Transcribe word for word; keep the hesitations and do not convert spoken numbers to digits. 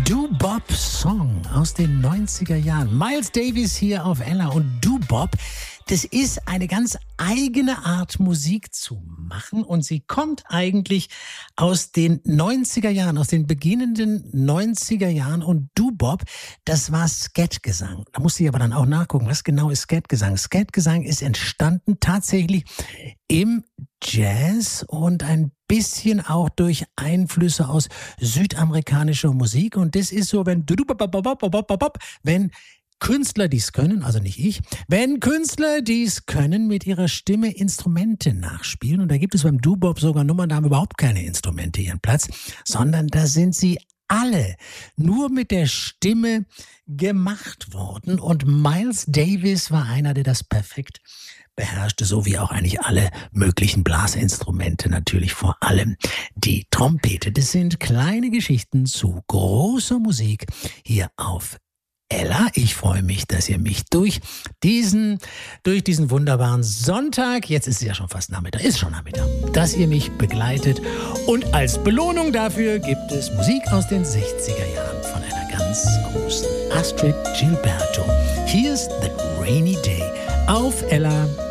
Doo-Bop-Song aus den neunziger Jahren. Miles Davis hier auf Ella und Doo-Bop. Das ist eine ganz eigene Art, Musik zu machen, und sie kommt eigentlich aus den neunziger Jahren, aus den beginnenden neunziger Jahren. Und Doo-Bop, das war Skatgesang. Da musste ich aber dann auch nachgucken, was genau ist Skatgesang. Skatgesang ist entstanden tatsächlich im Jazz und ein bisschen auch durch Einflüsse aus südamerikanischer Musik. Und das ist so, wenn wenn Künstler dies können, also nicht ich, wenn Künstler dies können, mit ihrer Stimme Instrumente nachspielen. Und da gibt es beim Doo-Bop sogar Nummern, da haben überhaupt keine Instrumente ihren Platz, sondern da sind sie alle nur mit der Stimme gemacht worden. Und Miles Davis war einer, der das perfekt beherrschte, so wie auch eigentlich alle möglichen Blasinstrumente, natürlich vor allem die Trompete. Das sind kleine Geschichten zu großer Musik hier auf Ella. Ich freue mich, dass ihr mich durch diesen, durch diesen wunderbaren Sonntag, jetzt ist es ja schon fast Nachmittag, ist schon Nachmittag, dass ihr mich begleitet. Und als Belohnung dafür gibt es Musik aus den sechziger Jahren von einer ganz großen Astrid Gilberto. Here's the Rainy Day auf Ella.